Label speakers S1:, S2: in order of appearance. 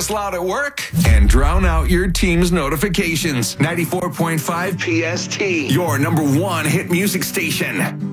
S1: this loud at work and drown out your team's notifications. 94.5 PST, your number one hit music station.